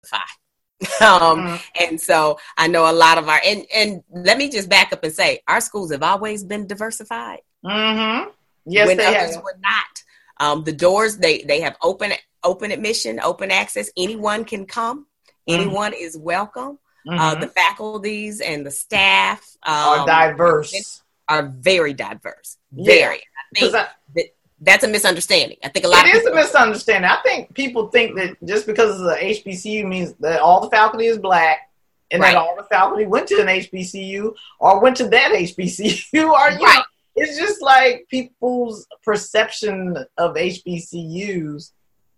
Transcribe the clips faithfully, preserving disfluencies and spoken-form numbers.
um, Mm-hmm. and so I know a lot of our, and, and let me just back up and say, our schools have always been diversified. Mm-hmm. Yes, when they others have. were not. Um, the doors, they, they have open, open admission, open access. Anyone can come. Anyone mm-hmm. is welcome. Mm-hmm. Uh, the faculties and the staff um, are diverse. Are very diverse. Very. Yeah. I think I, that, that's a misunderstanding. I think a lot it of is a misunderstanding. I think people think that just because it's a H B C U means that all the faculty is black and right. that all the faculty went to an H B C U or went to that H B C U or, you right. know, it's just like people's perception of H B C Us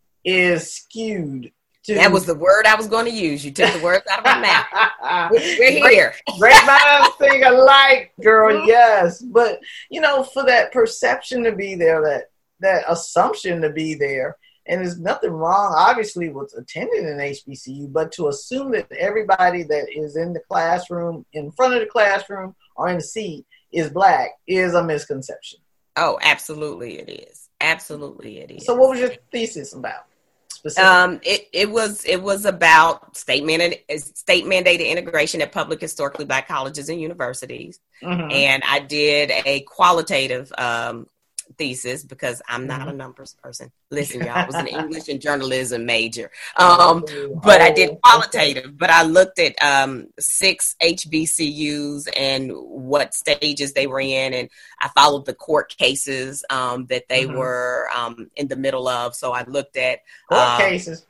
is skewed. To... That was the word I was going to use. You took the words out of my mouth. We're here. Great minds think alike, girl. Yes. But, you know, for that perception to be there, that, that assumption to be there, and there's nothing wrong, obviously, with attending an H B C U, but to assume that everybody that is in the classroom, in front of the classroom, or in the seat is black is a misconception. Oh, absolutely it is. Absolutely it is. So what was your thesis about? Um, it, it was it was about state mandated state mandated integration at public historically black colleges and universities, mm-hmm. and I did a qualitative um, thesis because I'm not mm-hmm. a numbers person. Listen, y'all, I was an English and journalism major, um, but I did qualitative. But I looked at um, six H B C Us and what stages they were in, and I followed the court cases um, that they mm-hmm. were um, in the middle of. So I looked at court um, cases,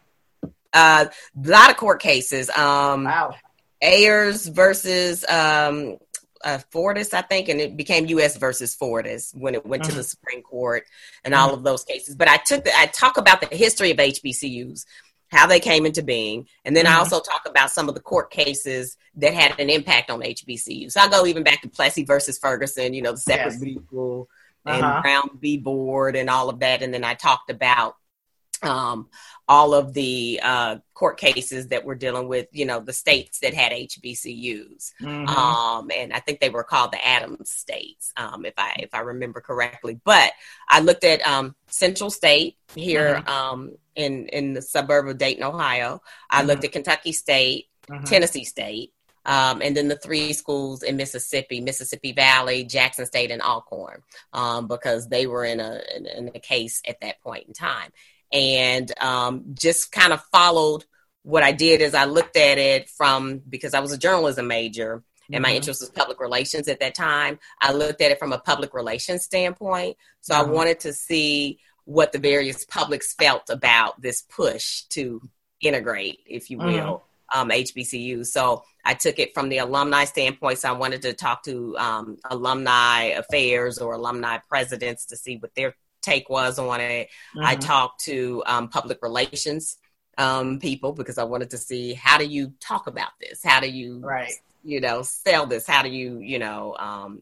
uh, a lot of court cases. Um, wow, Ayers versus. Um, Uh, Fortis, I think, and it became U S versus Fortis when it went mm-hmm. to the Supreme Court and mm-hmm. all of those cases. But I took the, I talk about the history of H B C Us, how they came into being, and then mm-hmm. I also talk about some of the court cases that had an impact on H B C Us. So I go even back to Plessy versus Ferguson, you know, the separate yes. people and uh-huh. Brown v. Board and all of that. And then I talked about um, all of the uh, court cases that were dealing with, you know, the states that had H B C Us. Mm-hmm. Um, and I think they were called the Adams states, um, if I if I remember correctly. But I looked at um, Central State here mm-hmm. um, in, in the suburb of Dayton, Ohio. I mm-hmm. looked at Kentucky State, mm-hmm. Tennessee State, um, and then the three schools in Mississippi, Mississippi Valley, Jackson State, and Alcorn, um, because they were in a, in, in a case at that point in time. And um, just kind of followed what I did is I looked at it from, because I was a journalism major and mm-hmm. my interest was public relations at that time. I looked at it from a public relations standpoint. So mm-hmm. I wanted to see what the various publics felt about this push to integrate, if you will, mm-hmm. um, H B C Us. So I took it from the alumni standpoint. So I wanted to talk to um, alumni affairs or alumni presidents to see what their take was on it. Mm-hmm. I talked to um, public relations um, people because I wanted to see, how do you talk about this? How do you, right. you know, sell this? How do you, you know, um,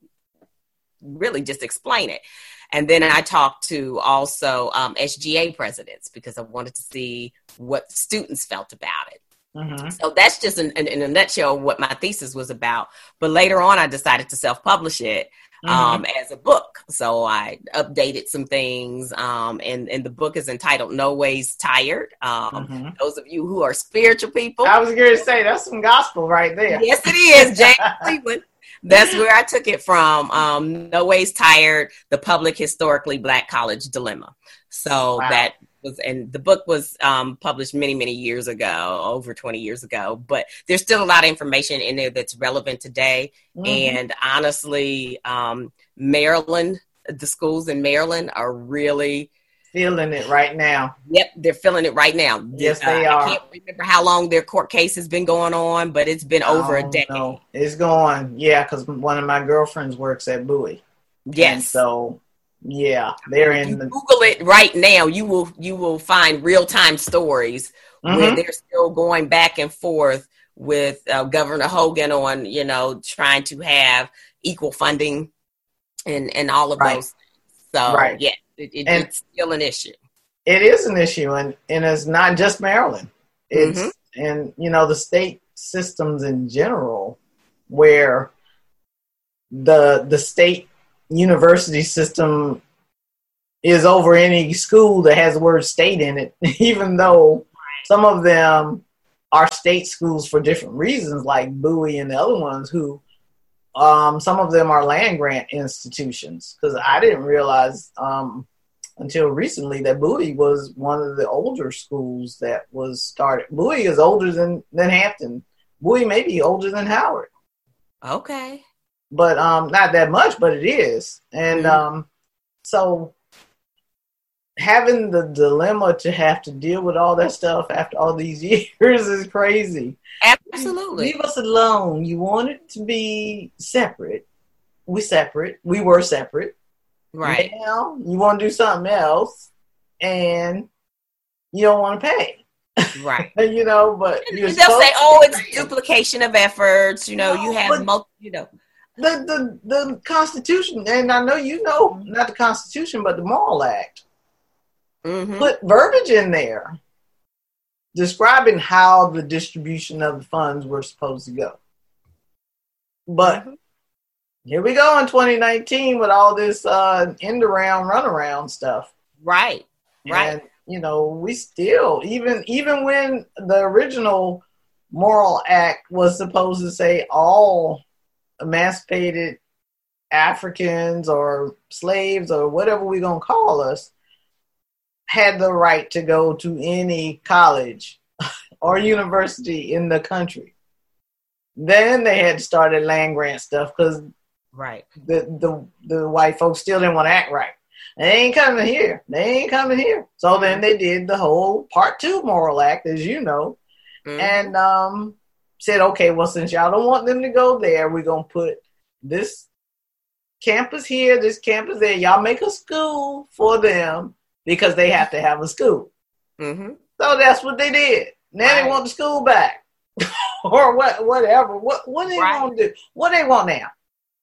really just explain it? And then I talked to also um, S G A presidents because I wanted to see what students felt about it. Mm-hmm. So that's just in, in, in a nutshell what my thesis was about. But later on, I decided to self-publish it. Mm-hmm. Um, as a book. So I updated some things. Um, and, and the book is entitled No Ways Tired. Um, mm-hmm. Those of you who are spiritual people. I was going to say, that's some gospel right there. Yes, it is. James Cleveland. That's where I took it from. Um, No Ways Tired, The Public Historically Black College Dilemma. So wow. that was, and the book was um, published many, many years ago, over twenty years ago, but there's still a lot of information in there that's relevant today. Mm-hmm. And honestly, um, Maryland, the schools in Maryland are really feeling it right now. Yep, they're feeling it right now. Yes, they uh, are. I can't remember how long their court case has been going on, but it's been over a decade. Know. It's going, yeah, because one of my girlfriends works at Bowie. Yes. And so, yeah, they're in you the... Google it right now. You will you will find real-time stories mm-hmm. where they're still going back and forth with uh, Governor Hogan on, you know, trying to have equal funding and, and all of right. those things. So, right. yeah, it, it, it's still an issue. It is an issue, and, and it's not just Maryland. It's mm-hmm. and, you know, the state systems in general where the the state university system is over any school that has the word state in it, even though some of them are state schools for different reasons, like Bowie and the other ones who, um, some of them are land grant institutions. Because I didn't realize um, until recently that Bowie was one of the older schools that was started. Bowie is older than, than Hampton. Bowie may be older than Howard. Okay. But um, not that much, but it is. And mm-hmm. um, so having the dilemma to have to deal with all that stuff after all these years is crazy. Absolutely. Leave us alone. You want it to be separate. We separate. We were separate. Right. Now you want to do something else and you don't want to pay. Right. You know, but they'll say, oh, it's duplication of efforts. You know, no, you have multi, you know. The, the, the Constitution, and I know you know, not the Constitution, but the Morrill Act, mm-hmm. put verbiage in there describing how the distribution of the funds were supposed to go. But mm-hmm. here we go in twenty nineteen with all this uh, end around, run around stuff. Right, right. And, you know, we still, even even when the original Morrill Act was supposed to say all emancipated Africans or slaves or whatever we're going to call us had the right to go to any college or university in the country. Then they had started land grant stuff because right. the, the, the white folks still didn't want to act right. They ain't coming here. They ain't coming here. So then they did the whole part two Morrill Act, as you know, mm-hmm. and um, said, okay, well, since y'all don't want them to go there, we're going to put this campus here, this campus there. Y'all make a school for them because they have to have a school. Mm-hmm. So that's what they did. Now right. they want the school back or what, whatever. What, what they right. want to do? What they want now?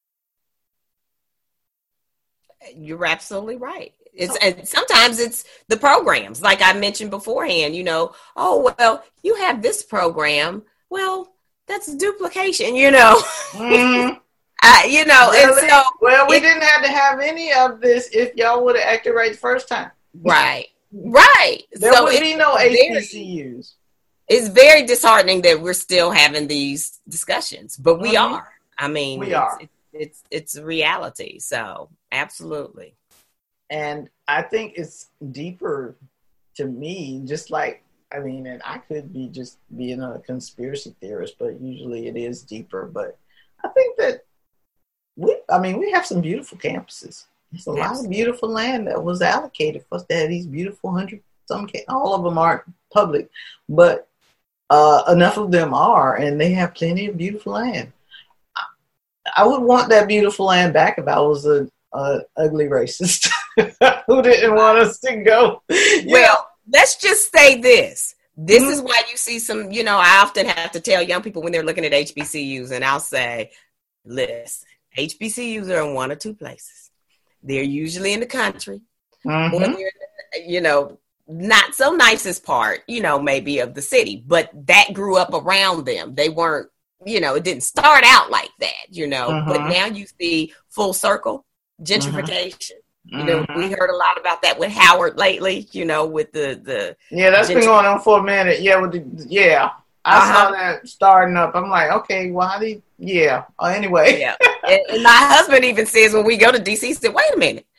You're absolutely right. It's and sometimes it's the programs, like I mentioned beforehand. You know, oh well, you have this program. Well, that's duplication. You know, mm-hmm. uh, you know, really? and so well, we it, didn't have to have any of this if y'all would have acted right the first time. Right, right. There so would be no H B C Us. It's very disheartening that we're still having these discussions, but we mm-hmm. are. I mean, we it's, are. It's, it's it's reality. So absolutely. And I think it's deeper to me, just like, I mean, and I could be just being a conspiracy theorist, but usually it is deeper. But I think that we, I mean, we have some beautiful campuses. There's a Absolutely. lot of beautiful land that was allocated for us to have these beautiful hundred, some, all of them aren't public, but uh, enough of them are, and they have plenty of beautiful land. I, I would want that beautiful land back if I was a, a ugly racist. Who didn't want us to go? You well, know? Let's just say this. This mm-hmm. is why you see some, you know, I often have to tell young people when they're looking at H B C Us, and I'll say, listen, H B C Us are in one or two places. They're usually in the country, mm-hmm. or they're, you know, not so nicest part, you know, maybe of the city, but that grew up around them. They weren't, you know, it didn't start out like that, you know, mm-hmm. but now you see full circle gentrification. Mm-hmm. You know, mm-hmm. we heard a lot about that with Howard lately, you know, with the, the yeah, that's been going on for a minute. Yeah, with the, yeah. I uh-huh. saw that starting up. I'm like, okay, well, how do you, yeah. Uh, anyway. Yeah. and, and my husband even says when we go to D C, he said, wait a minute.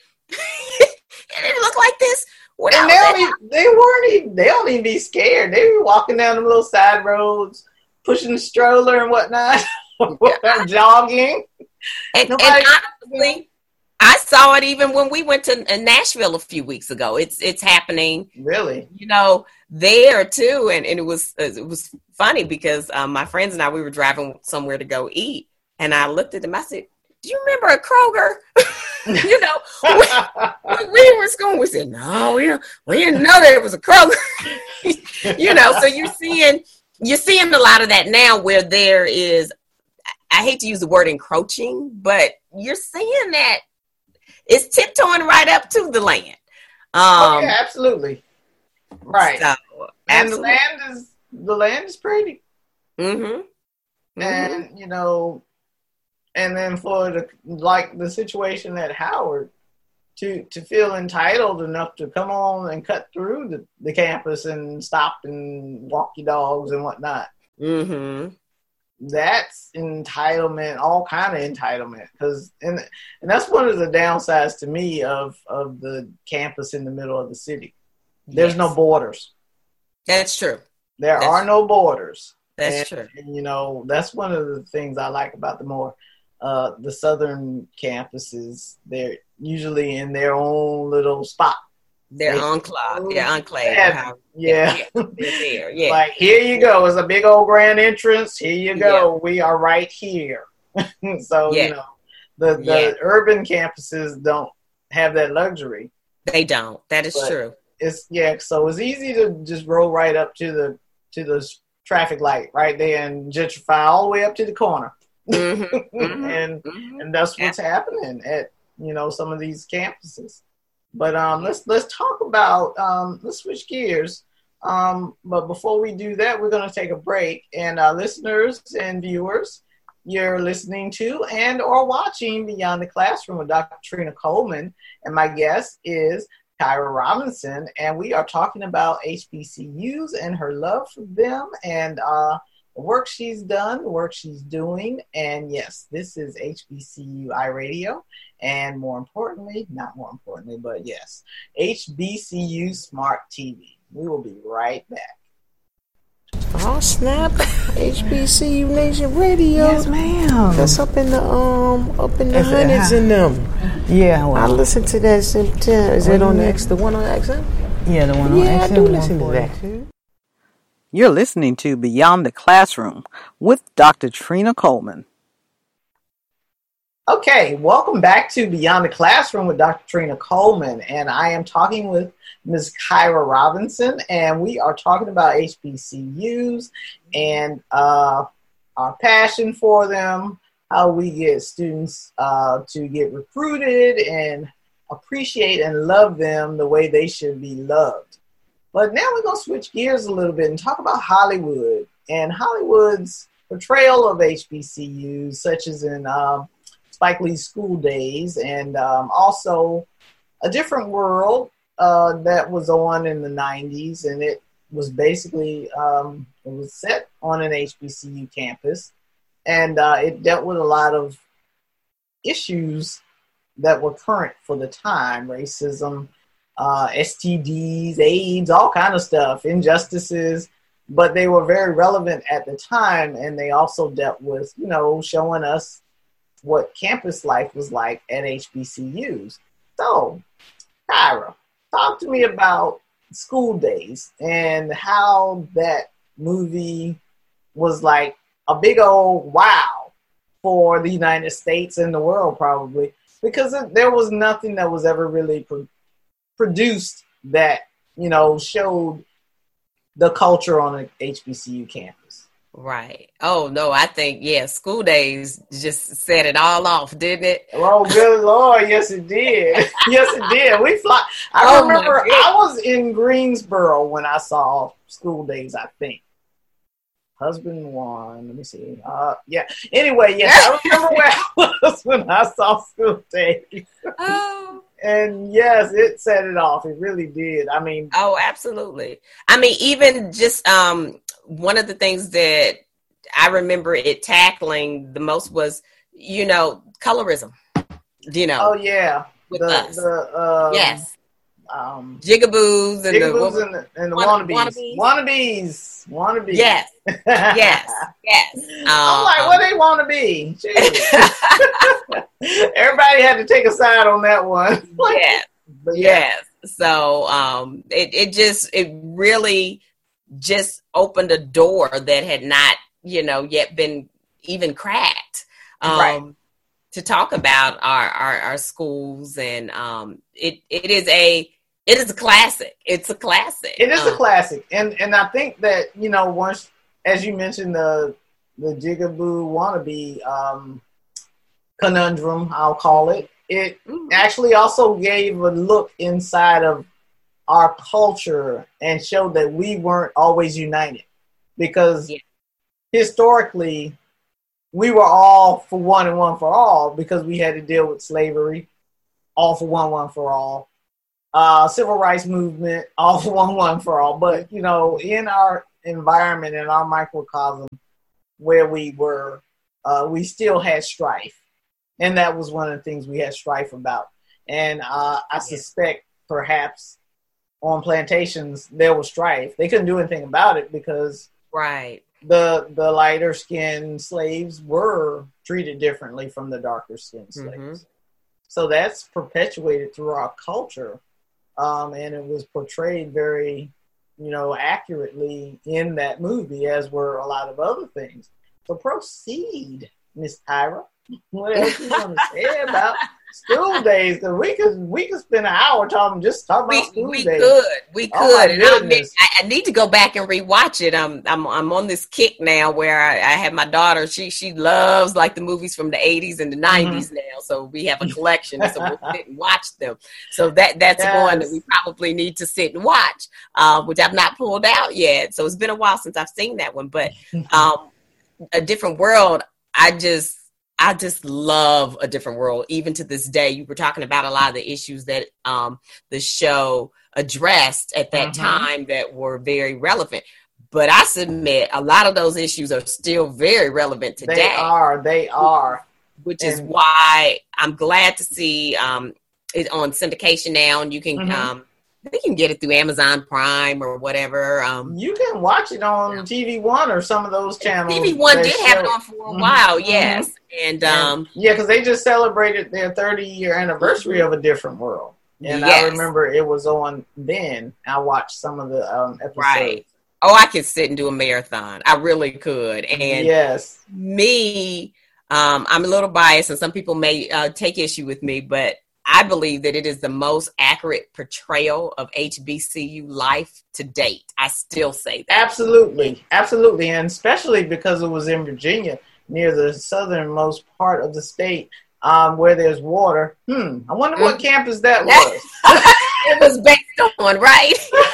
It didn't look like this. What and they, don't even, they weren't even, they don't even be scared. They were walking down the little side roads, pushing the stroller and whatnot, yeah. jogging. And, and honestly, I saw it even when we went to Nashville a few weeks ago. It's it's happening. Really? You know, there too. And, and it was it was funny because um, my friends and I, we were driving somewhere to go eat. And I looked at them. I said, do you remember a Kroger? you know, when we were in school, we said, no, we, don't, we didn't know that it was a Kroger. you know, so you're seeing, you're seeing a lot of that now where there is, I hate to use the word encroaching, but you're seeing that it's tiptoeing right up to the land. Um, oh, yeah, absolutely. Right. So, and absolutely. the land is, the land is pretty. Mm-hmm. Mm-hmm. And, you know, and then for the, like the situation at Howard, to to feel entitled enough to come on and cut through the, the campus and stop and walk your dogs and whatnot. Mm-hmm. That's entitlement, all kind of entitlement. Because and and that's one of the downsides to me of of the campus in the middle of the city. There's yes. no borders. That's true. There that's are true. no borders. That's and, true. And, you know, that's one of the things I like about the more uh, the southern campuses. They're usually in their own little spot. Their they, enclave. Their enclave. Yeah. Yeah. They're, they're there. Yeah. Like, here you go. It's a big old grand entrance. Here you go. Yeah. We are right here. So, yeah. you know, the, the yeah. urban campuses don't have that luxury. They don't. That is but true. It's yeah. So it's easy to just roll right up to the to the traffic light right there and gentrify all the way up to the corner. Mm-hmm, mm-hmm, and mm-hmm. and that's what's yeah. happening at, you know, some of these campuses. But um, let's let's talk about um, let's switch gears. Um, but before we do that, we're going to take a break. And uh, listeners and viewers, you're listening to and or watching Beyond the Classroom with Doctor Trina Coleman, and my guest is Kyra Robinson, and we are talking about H B C Us and her love for them and uh, the work she's done, the work she's doing. And yes, this is H B C U iRadio, and more importantly, not more importantly, but yes, H B C U Smart T V. We will be right back. Oh snap! H B C U Nation Radio. Yes, ma'am. That's up in the um, up in the Is hundreds in them. Yeah, well, I listen to that sometimes. Is it on the X, the one on X M? Yeah, the one on yeah, X M. Yeah, I do listen to that. You're listening to Beyond the Classroom with Doctor Trina Coleman. Okay, welcome back to Beyond the Classroom with Doctor Trina Coleman, and I am talking with Miz Kyra Robinson, and we are talking about H B C Us and uh, our passion for them, how we get students uh, to get recruited and appreciate and love them the way they should be loved. But now we're going to switch gears a little bit and talk about Hollywood and Hollywood's portrayal of H B C Us, such as in um, Spike Lee's School Days, and um, also A Different World uh, that was on in the nineties, and it was basically, um, it was set on an H B C U campus, and uh, it dealt with a lot of issues that were current for the time: racism, uh, S T Ds, AIDS, all kind of stuff, injustices, but they were very relevant at the time, and they also dealt with, you know, showing us what campus life was like at H B C Us. So, Kyra, talk to me about School Days and how that movie was like a big old wow for the United States and the world, probably, because it, there was nothing that was ever really pro- produced that, you know, showed the culture on an H B C U campus. Right. Oh, no, I think, yeah, School Days just set it all off, didn't it? Oh, good Lord. Yes, it did. Yes, it did. We fly. I oh remember I was in Greensboro when I saw School Days, I think. Husband one. Let me see. Uh, yeah. Anyway, yes, I remember where I was when I saw School Days. Oh. And yes, it set it off. It really did. I mean. Oh, absolutely. I mean, even just um, one of the things that I remember it tackling the most was, you know, colorism. You know. Oh, yeah. With the, us. The, um, yes. Um, Jigaboos and Jigaboos the, and the, and the wanna, wannabes. Wannabes. Wannabes. Yes. Yes. Yes. Um, I'm like, what they want to be? Everybody had to take a side on that one. Yes. But yeah. Yes. So um, it, it just, it really just opened a door that had not, you know, yet been even cracked. Um, right. To talk about our, our, our schools, and um, it it is a it is a classic. It's a classic. It is um, a classic, and and I think that, you know, once, as you mentioned, the the Jigaboo wannabe um, conundrum, I'll call it. It mm-hmm. actually also gave a look inside of our culture and showed that we weren't always united, because yeah. historically, we were all for one and one for all, because we had to deal with slavery All for One, One for All. Uh, civil rights movement, All for One, One for All. But, you know, in our environment, in our microcosm where we were, uh, we still had strife. And that was one of the things we had strife about. And uh, I suspect perhaps on plantations there was strife. They couldn't do anything about it because right. the the lighter skinned slaves were treated differently from the darker skinned slaves. Mm-hmm. So that's perpetuated through our culture. Um, and it was portrayed very, you know, accurately in that movie, as were a lot of other things. So proceed, Miss Tyra. What else you want to say about school days? Because we could we could spend an hour talking just talking we, about school we days. Could, we could. Oh, and I, mean, I, I need to go back and rewatch it. I'm I'm I'm on this kick now where I, I have my daughter. She she loves like the movies from the eighties and the nineties mm-hmm. now. So we have a collection, so we'll sit and watch them. So that that's yes. one that we probably need to sit and watch, uh, which I've not pulled out yet. So it's been a while since I've seen that one. But um, A Different World, I just. I just love A Different World, even to this day. You were talking about a lot of the issues that um, the show addressed at that mm-hmm. time that were very relevant. But I submit a lot of those issues are still very relevant today. They are. They are. Which and- is why I'm glad to see um, it on syndication now, and you can mm-hmm. um, I think you can get it through Amazon Prime or whatever. Um, you can watch it on yeah. T V One or some of those channels. T V One did have it on for a mm-hmm. while, yes. And, um, and yeah, because they just celebrated their thirty-year anniversary of A Different World. And yes. I remember it was on then. I watched some of the um, episodes. Right. Oh, I could sit and do a marathon. I really could. And yes. me, um, I'm a little biased, and some people may uh, take issue with me, but I believe that it is the most accurate portrayal of H B C U life to date. I still say that. Absolutely. Absolutely. And especially because it was in Virginia, near the southernmost part of the state, um, where there's water. Hmm. I wonder what mm. campus that was. It was based on, right?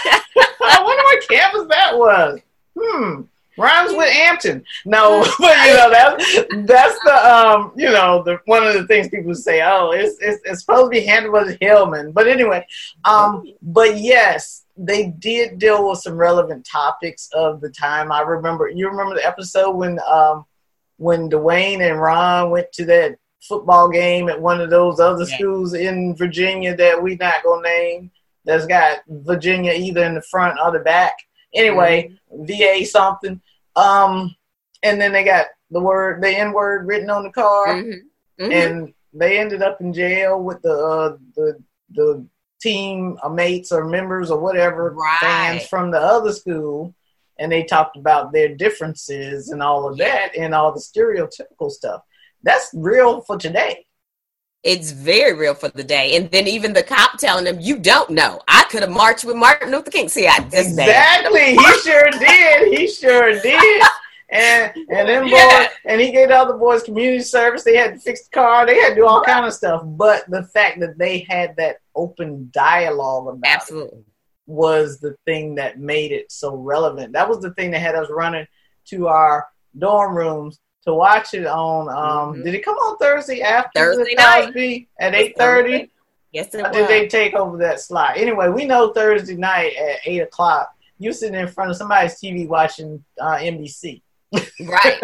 I wonder what campus that was. Hmm. Rhymes with Hampton. No, but you know that's that's the um you know the one of the things people say. Oh, it's it's, it's supposed to be Hampton was Hillman. But anyway, um, but yes, they did deal with some relevant topics of the time. I remember. You remember the episode when um when Dwayne and Ron went to that football game at one of those other yeah. schools in Virginia that we not gonna name. That's got Virginia either in the front or the back. Anyway, mm-hmm. V A something. Um, and then they got the word, the N word written on the car, mm-hmm. Mm-hmm. and they ended up in jail with the uh, the the team uh, mates or members or whatever right. fans from the other school, and they talked about their differences and all of yeah. that and all the stereotypical stuff. That's real for today. It's very real for the day. And then even the cop telling them, you don't know. I could have marched with Martin Luther King. See, I just Exactly. He sure did. He sure did. And and then yeah. boys, and he gave the other boys community service. They had to fix the car. They had to do all kind of stuff. But the fact that they had that open dialogue about Absolutely. it was the thing that made it so relevant. That was the thing that had us running to our dorm rooms to watch it on, um, mm-hmm. did it come on Thursday after Thursday the Cosby night. at eight thirty? Yes, it or was. Did they take over that slot? Anyway, we know Thursday night at eight o'clock, you sitting in front of somebody's T V watching uh, N B C. Right,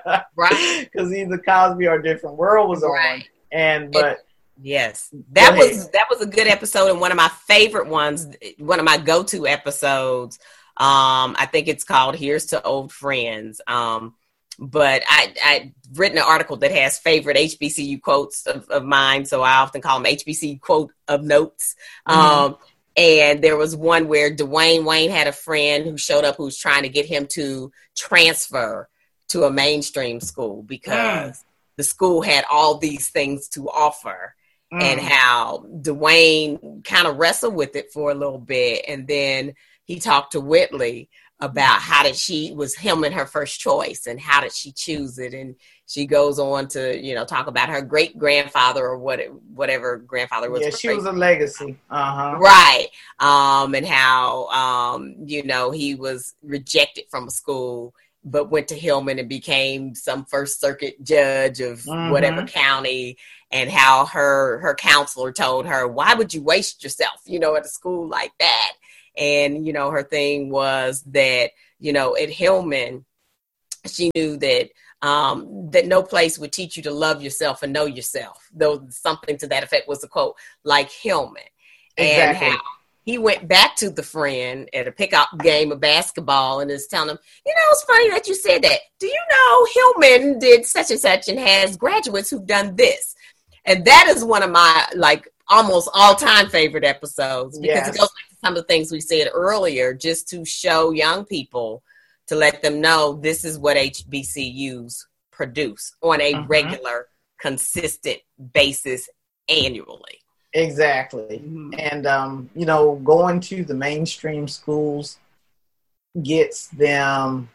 right. Because either Cosby or Different World was right. on. And, but... It, yes, that was that was a good episode and one of my favorite ones, one of my go-to episodes. Um, I think it's called Here's to Old Friends. Um, But I, I've written an article that has favorite H B C U quotes of, of mine, so I often call them H B C U quote of notes. Mm-hmm. Um, and there was one where Dwayne Wayne had a friend who showed up who was trying to get him to transfer to a mainstream school because mm. the school had all these things to offer. Mm. And how Dwayne kind of wrestled with it for a little bit. And then he talked to Whitley about how did she, was him and her first choice and how did she choose it. And she goes on to, you know, talk about her great grandfather or what, whatever grandfather was. Yeah, she was a legacy. Uh-huh. Right. Um, and how, um, you know, he was rejected from a school but went to Hillman and became some First Circuit judge of Mm-hmm. whatever county, and how her her counselor told her, why would you waste yourself, you know, at a school like that? And, you know, her thing was that, you know, at Hillman, she knew that um, that no place would teach you to love yourself and know yourself. Though something to that effect was the quote, like Hillman. Exactly. And how he went back to the friend at a pickup game of basketball and is telling him, you know, it's funny that you said that. Do you know Hillman did such and such and has graduates who've done this? And that is one of my, like, almost all-time favorite episodes, because Yes. it goes back to some of the things we said earlier, just to show young people, to let them know this is what H B C Us produce on a Mhm. regular, consistent basis annually. Exactly. Mhm. And, um, you know, going to the mainstream schools gets them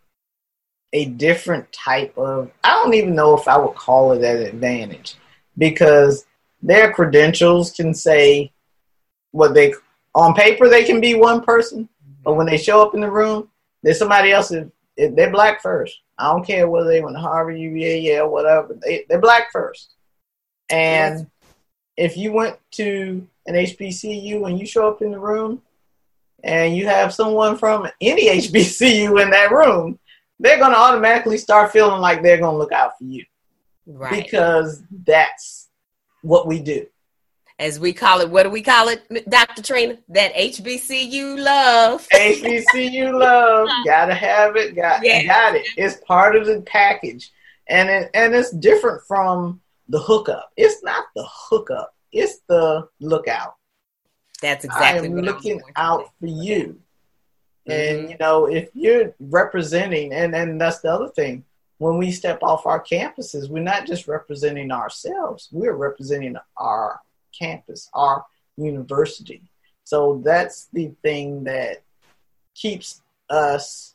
a different type of, I don't even know if I would call it an advantage, because their credentials can say what they, on paper, they can be one person, but when they show up in the room, there's somebody else. If, if they're black first. I don't care whether they went to Harvard, U V A, Yale, whatever. They, they're black first. And Yes. if you went to an H B C U and you show up in the room and you have someone from any H B C U in that room, they're going to automatically start feeling like they're going to look out for you, Right. because that's what we do. As we call it, what do we call it, Doctor Trina? That H B C U love. H B C U love, gotta have it, got, Yeah. got it. It's part of the package. And it, and it's different from the hookup. It's not the hookup. It's the lookout. That's I exactly am what looking I was going to out say. for you. Mhm. And, you know, if you're representing, and, and that's the other thing, when we step off our campuses, we're not just representing ourselves, we're representing our campus, our university. So that's the thing that keeps us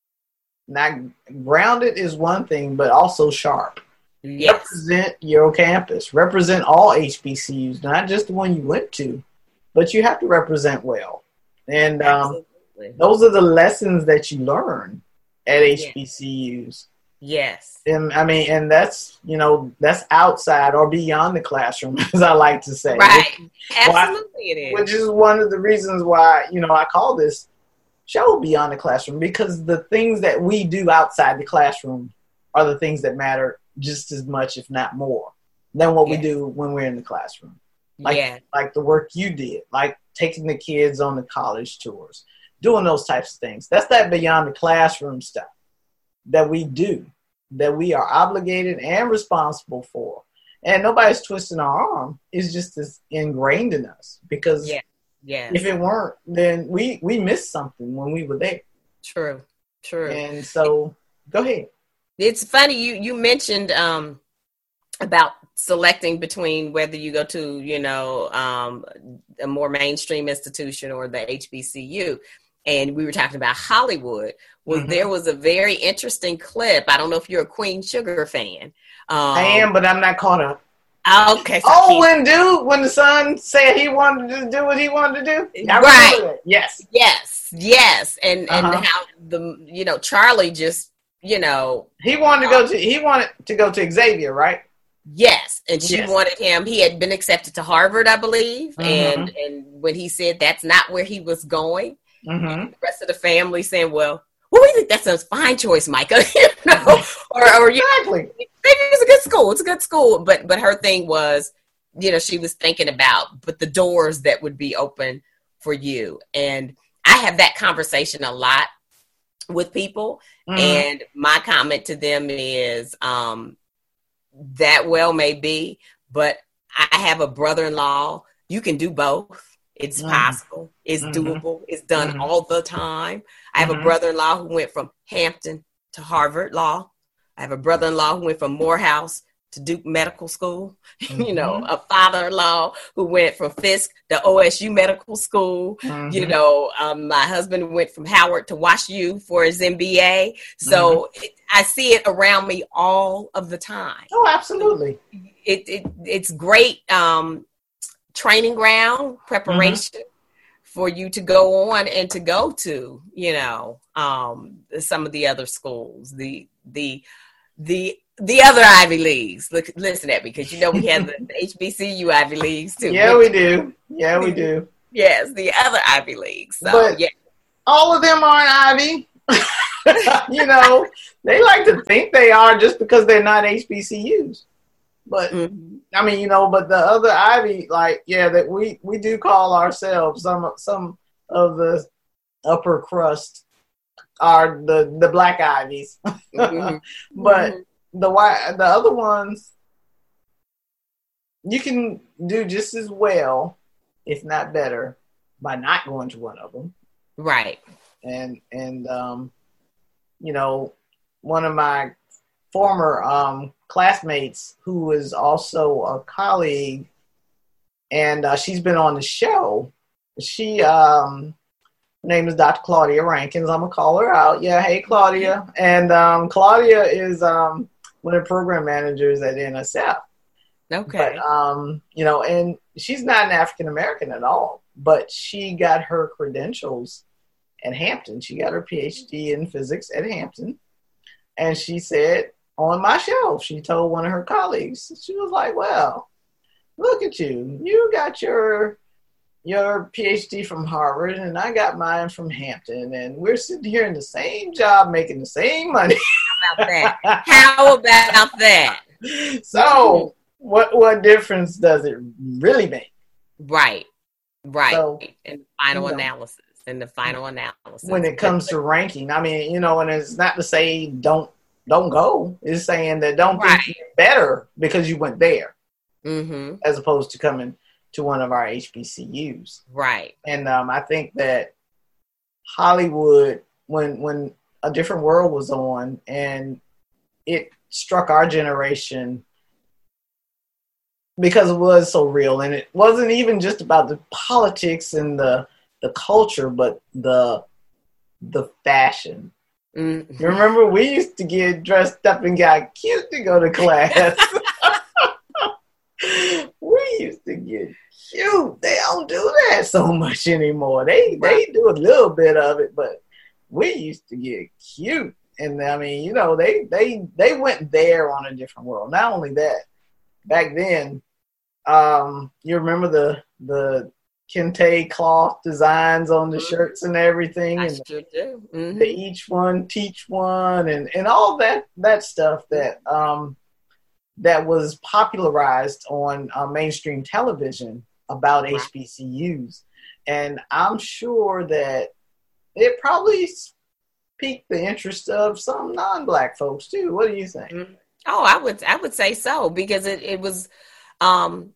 not grounded is one thing, but also sharp. Yes. Represent your campus, represent all H B C Us, not just the one you went to, but you have to represent well. And um, Absolutely. those are the lessons that you learn at H B C Us. Yes. And I mean, and that's, you know, that's outside or beyond the classroom, as I like to say. Right. Which, Absolutely it is. which is one of the reasons why, you know, I call this show Beyond the Classroom, because the things that we do outside the classroom are the things that matter just as much, if not more, than what we Yes. do when we're in the classroom. Like, yeah. like the work you did, like taking the kids on the college tours, doing those types of things. That's that beyond the classroom stuff that we do, that we are obligated and responsible for. And nobody's twisting our arm. It's just as ingrained in us, because Yeah. Yeah. if it weren't, then we, we missed something when we were there. True. True. And so, go ahead. It's funny you you mentioned um about selecting between whether you go to, you know, um a more mainstream institution or the H B C U, and we were talking about Hollywood. Well, Mhm. there was a very interesting clip. I don't know if you're a Queen Sugar fan. Um, I am, but I'm not caught up. Okay. So Oh, Keith- when dude, when the son said he wanted to do what he wanted to do? I Right. remember that. Yes. yes, yes, and Uh-huh. and how the you know Charlie just you know He wanted to go to, he wanted to go to Xavier, right? yes, and she Yes. wanted him. He had been accepted to Harvard, I believe, Mhm. and and when he said that's not where he was going, Mm-hmm. the rest of the family saying, "Well, well, we think that's a fine choice, Micah," you know, or or you Exactly. maybe it's a good school. It's a good school, but but her thing was, you know, she was thinking about but the doors that would be open for you, and I have that conversation a lot with people, Mhm. and my comment to them is um, that well may be, but I have a brother-in-law. You can do both. It's Mhm. possible. It's Mhm. doable. It's done Mhm. all the time. I have Mhm. a brother-in-law who went from Hampton to Harvard Law. I have a brother-in-law who went from Morehouse to Duke Medical School. You know, Mhm. a father-in-law who went from Fisk to O S U Medical School. Mhm. You know, um, my husband went from Howard to Wash U for his M B A. So it, I see it around me all of the time. Oh, absolutely. It, it it's great um, training ground preparation for you to go on and to go to, you know, um, some of the other schools, the the the the other Ivy Leagues. Look, listen at me, because you know we have the, the H B C U Ivy Leagues too. Yeah, we do. Yeah, we do. Yes, the other Ivy Leagues. So, but yeah. all of them aren't Ivy. You know, they like to think they are just because they're not H B C Us. But mm-hmm. I mean, you know, but the other Ivy, like, yeah, that we, we do call ourselves some some of the upper crust are the, the black Ivies. Mm-hmm. But mm-hmm. the white the other ones, you can do just as well, if not better, by not going to one of them. Right. And and um, you know, one of my former um, classmates who is also a colleague, and uh, she's been on the show. She, um, her name is Doctor Claudia Rankins. I'm gonna call her out. Yeah, hey Claudia. And um, Claudia is um, one of the program managers at N S F. Okay. But, um, you know, and she's not an African American at all, but she got her credentials at Hampton. She got her P H D in physics at Hampton. And she said on my show, she told one of her colleagues, she was like, well, look at you. You got your your P H D from Harvard, and I got mine from Hampton. And we're sitting here in the same job, making the same money. How about that? How about that? So what what difference does it really make? Right. Right. So, in the final you know, analysis. In the final analysis. When it comes to ranking, I mean, you know, and it's not to say don't don't go. It's saying that don't right. think you're better because you went there, mm-hmm. as opposed to coming to one of our H B C Us. Right. And um, I think that Hollywood, when when A Different World was on, and it struck our generation because it was so real, and it wasn't even just about the politics and the the culture, but the the fashion. Mm-hmm. You remember we used to get dressed up and got cute to go to class. We used to get cute. They don't do that so much anymore. They they do a little bit of it, but we used to get cute. And I mean, you know, they they they went there on A Different World. Not only that, back then, um, you remember the the kente cloth designs on the mm-hmm. shirts and everything. I and sure do. Mm-hmm. The each one, teach one, and, and all that that stuff that um, that was popularized on uh, mainstream television about right. H B C Us. And I'm sure that it probably piqued the interest of some non-Black folks too. What do you think? Mm-hmm. Oh, I would I would say so, because it, it was um,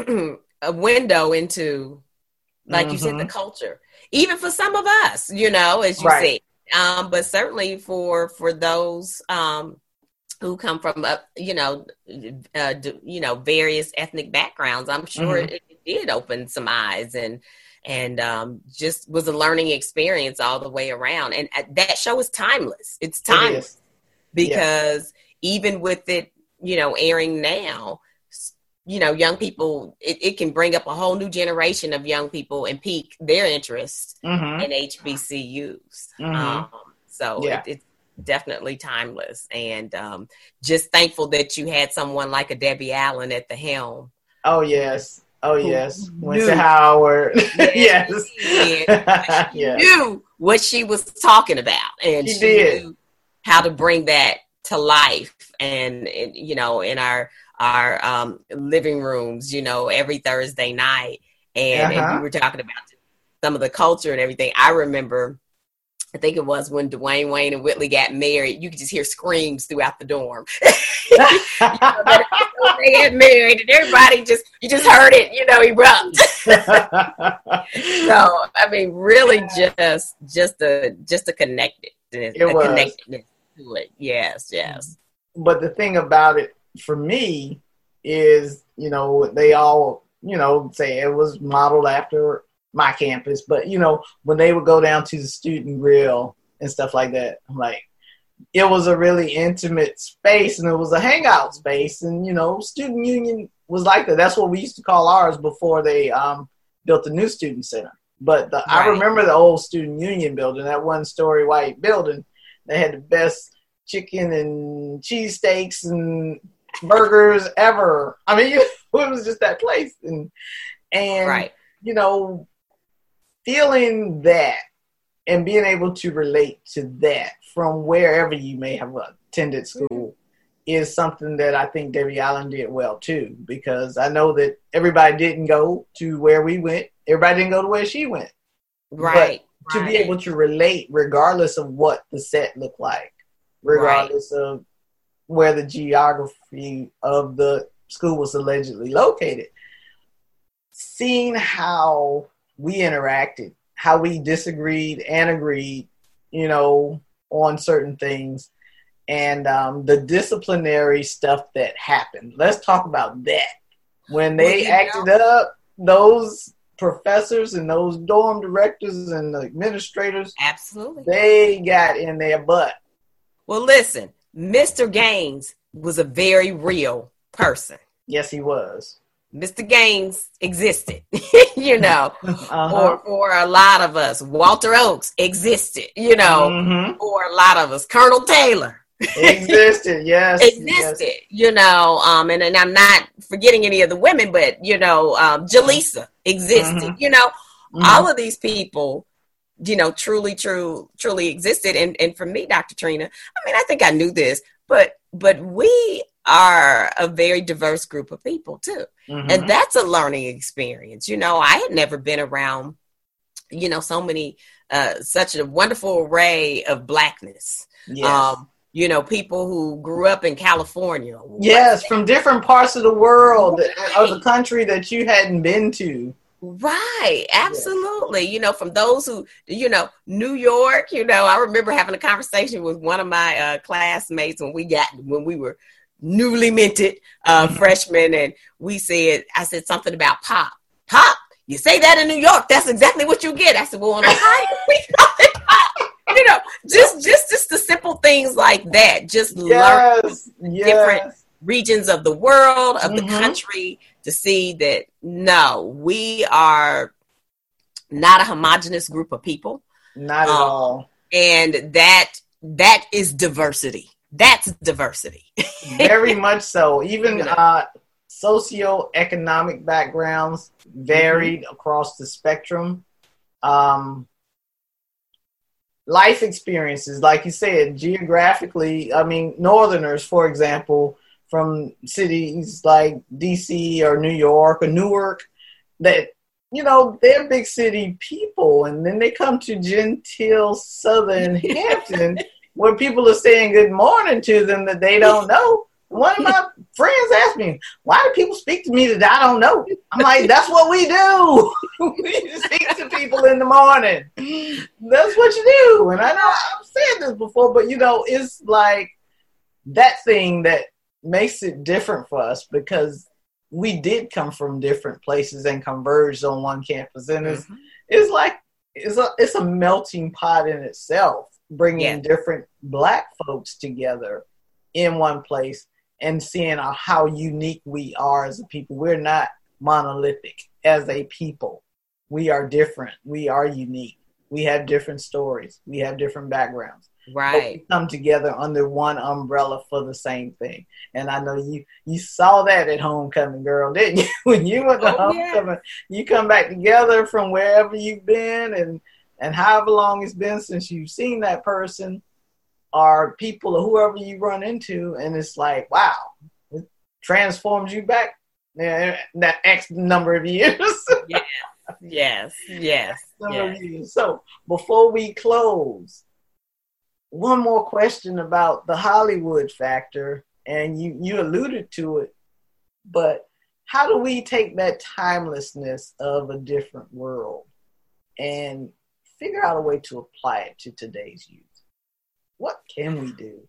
a window into, like mm-hmm. you said, the culture, even for some of us, you know, as you right. said, um, but certainly for, for those, um, who come from, uh, you know, uh, d- you know, various ethnic backgrounds, I'm sure mm-hmm. it, it did open some eyes, and, and, um, just was a learning experience all the way around. And uh, that show is timeless. It's timeless it because yeah. even with it, you know, airing now, you know, young people, it, it can bring up a whole new generation of young people and pique their interest mm-hmm. in H B C Us. Mm-hmm. Um, so yeah. it, it's definitely timeless. And um, just thankful that you had someone like a Debbie Allen at the helm. Oh, yes. Oh, yes. Went to Howard. Yes. yes. She yes. knew what she was talking about. And she, she did. knew how to bring that to life. And, and you know, in our our um, living rooms, you know, every Thursday night. And, uh-huh. and we were talking about some of the culture and everything. I remember, I think it was when Dwayne Wayne and Whitley got married, you could just hear screams throughout the dorm. You know, they got married and everybody just, you just heard it, you know, erupt. So, I mean, really just, just a, just a connectedness, it a was. connectedness to it. Yes, yes. But the thing about it, for me, is, you know, they all, you know, say it was modeled after my campus, but, you know, when they would go down to the student grill and stuff like that, I'm like, it was a really intimate space, and it was a hangout space, and, you know, student union was like that. That's what we used to call ours before they um, built the new student center. But the, Right. I remember the old Student Union building, that one story white building. They had the best chicken and cheesesteaks and burgers ever. I mean, it was just that place. And, and Right. you know, feeling that and being able to relate to that from wherever you may have attended school is something that I think Debbie Allen did well too, because I know that everybody didn't go to where we went. Everybody didn't go to where she went. Right. But to right. be able to relate regardless of what the set looked like, regardless right. of where the geography of the school was allegedly located, seeing how we interacted, how we disagreed and agreed, you know, on certain things, and um, the disciplinary stuff that happened. Let's talk about that. When they well, acted know. up, those professors and those dorm directors and the administrators, absolutely, they got in their butt. Well, listen, Mister Gaines was a very real person. Yes, he was. Mister Gaines existed, you know, uh-huh. for, for a lot of us. Walter Oakes existed, you know, mm-hmm. for a lot of us. Colonel Taylor existed, yes. existed, yes. you know, um, and, and I'm not forgetting any of the women, but, you know, um, Jaleesa existed, mm-hmm. you know, mm-hmm. all of these people, you know, truly, true, truly existed. And, and for me, Doctor Trina, I mean, I think I knew this, but, but we are a very diverse group of people too. Mm-hmm. And that's a learning experience. You know, I had never been around, you know, so many, uh, such a wonderful array of Blackness. Yes. Um, you know, people who grew up in California. Yes, from different parts of the world, right. of the country that you hadn't been to. Right, absolutely. Yes. You know, from those who, you know, New York, you know, I remember having a conversation with one of my uh, classmates when we got, when we were newly minted uh, mm-hmm. freshmen, and we said, I said something about pop. Pop, you say that in New York, that's exactly what you get. I said, well, in Ohio, we call it pop. You know, just, just, just the simple things like that. Just yes. learn yes. different regions of the world, of mm-hmm. the country, to see that, no, we are not a homogenous group of people. Not at um, all. And that, that is diversity. That's diversity. Very much so. Even uh, socioeconomic backgrounds varied mm-hmm. across the spectrum. Um, life experiences, like you said, geographically, I mean, Northerners, for example, from cities like D C or New York or Newark, that, you know, they're big city people. And then they come to genteel Southern Hampton, where people are saying good morning to them that they don't know. One of my friends asked me, why do people speak to me that I don't know? I'm like, that's what we do. We speak to people in the morning. That's what you do. And I know I've said this before, but, you know, it's like that thing that makes it different for us, because we did come from different places and converged on one campus. And it's, mm-hmm. it's like, it's a, it's a melting pot in itself, bringing yeah. different Black folks together in one place and seeing how unique we are as a people. We're not monolithic as a people. We are different. We are unique. We have different stories. We have different backgrounds. Right. But we come together under one umbrella for the same thing. And I know you you saw that at homecoming, girl, didn't you? When you went to oh, homecoming, yeah. you come back together from wherever you've been, and and however long it's been since you've seen that person or people or whoever you run into, and it's like, wow, it transforms you back uh, that X number of years. Yes, yes, yes. yes. Years. So before we close, one more question about the Hollywood factor, and you, you alluded to it, but how do we take that timelessness of a different world and figure out a way to apply it to today's youth? What can we do?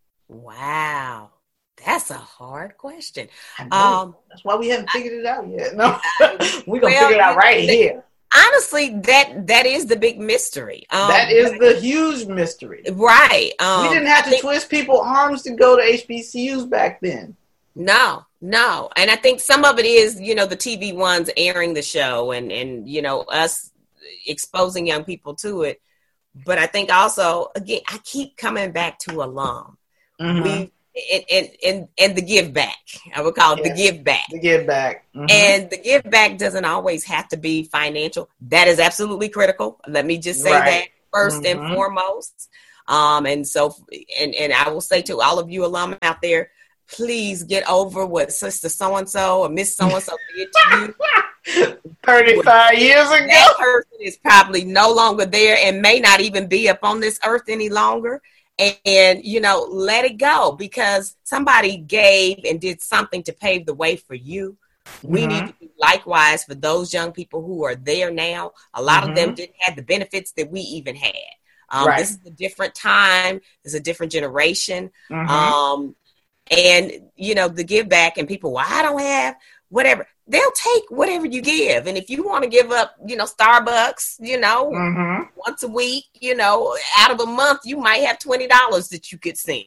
Wow. That's a hard question. Um, That's why we haven't figured it out yet. No, we're going to well, figure it out right the, here. Honestly, that that is the big mystery. Um, that is the huge mystery. Right. Um, we didn't have to think, twist people's arms to go to H B C Us back then. No, no. And I think some of it is, you know, the T V ones airing the show, and, and you know, us exposing young people to it. But I think also, again, I keep coming back to alum. Mm-hmm. We and, and and and the give back. I would call it yes. the give back. The give back. Mm-hmm. And the give back doesn't always have to be financial. That is absolutely critical. Let me just say right. that first mm-hmm. and foremost. Um, and so, and, and I will say to all of you alum out there, please get over what Sister So-and-so or Miss So-and-so did to you. thirty-five years ago. That person is probably no longer there and may not even be up on this earth any longer. And, and, you know, let it go, because somebody gave and did something to pave the way for you. Mm-hmm. We need to do likewise for those young people who are there now. A lot mm-hmm. of them didn't have the benefits that we even had. Um, right. This is a different time. This is a different generation. Mm-hmm. Um, and, you know, the give back and people, well, I don't have whatever. They'll take whatever you give. And if you want to give up, you know, Starbucks, you know, mm-hmm. once a week, you know, out of a month, you might have twenty dollars that you could send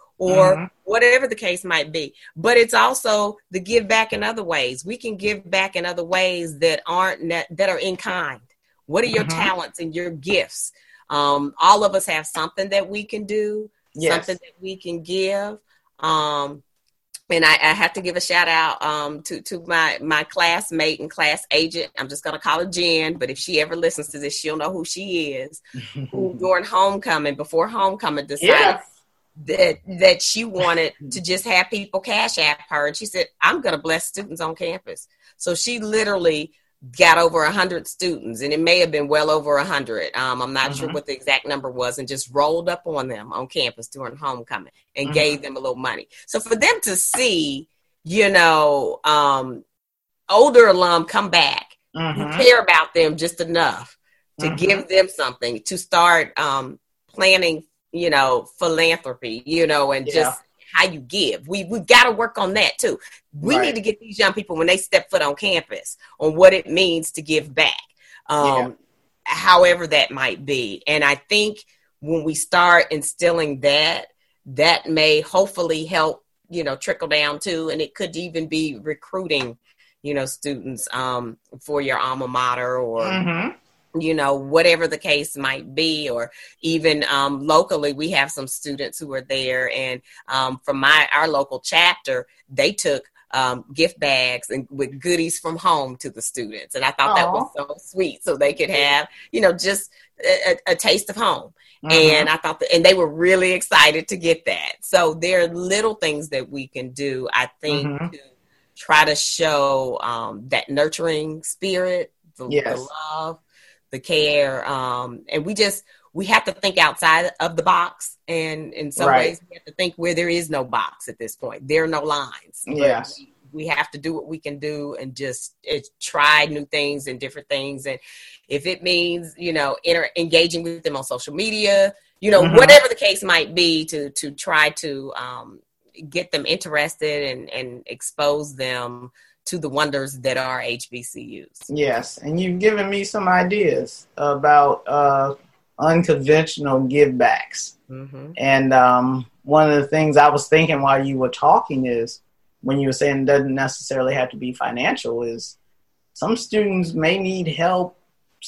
or mm-hmm. whatever the case might be. But it's also the give back in other ways. We can give back in other ways that aren't net, that are in kind. What are your mm-hmm. talents and your gifts? Um, all of us have something that we can do, yes. something that we can give. Um, and I, I have to give a shout out um, to, to my, my classmate and class agent. I'm just going to call her Jen, but if she ever listens to this, she'll know who she is. Who during homecoming, before homecoming, decided yeah. that that she wanted to just have people cash app her. And she said, I'm going to bless students on campus. So she literally got over a hundred students, and it may have been well over a hundred. Um, I'm not mm-hmm. sure what the exact number was, and just rolled up on them on campus during homecoming and mm-hmm. gave them a little money. So for them to see, you know, um, older alum come back, mm-hmm. you care about them just enough to mm-hmm. give them something, to start um, planning, you know, philanthropy, you know, and yeah. just how you give. We, we've got to work on that too. We right. need to get these young people, when they step foot on campus, on what it means to give back, um, yeah. however that might be. And I think when we start instilling that, that may hopefully help, you know, trickle down too. And it could even be recruiting, you know, students um, for your alma mater or, mm-hmm. you know, whatever the case might be, or even um, locally, we have some students who are there. And um, from my our local chapter, they took um, gift bags and with goodies from home to the students. And I thought Aww. That was so sweet. So they could have, you know, just a, a taste of home. Mm-hmm. And I thought that, and they were really excited to get that. So there are little things that we can do, I think, mm-hmm. to try to show um, that nurturing spirit, the, yes. the love, the care. Um, and we just, we have to think outside of the box. And in some right. ways, we have to think where there is no box at this point. There are no lines. Yes. We, we have to do what we can do and just it, try new things and different things. And if it means, you know, inter- engaging with them on social media, you know, mm-hmm. whatever the case might be, to to try to um, get them interested and, and expose them to the wonders that are H B C Us. Yes, and you've given me some ideas about uh, unconventional givebacks. Mm-hmm. And um, one of the things I was thinking while you were talking is, when you were saying it doesn't necessarily have to be financial, is some students may need help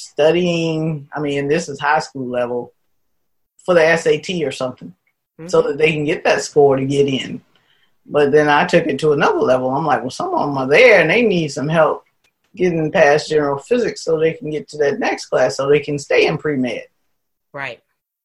studying, I mean, this is high school level, for the S A T or something, mm-hmm. so that they can get that score to get in. But then I took it to another level. I'm like, well, some of them are there and they need some help getting past general physics so they can get to that next class so they can stay in pre-med. Right.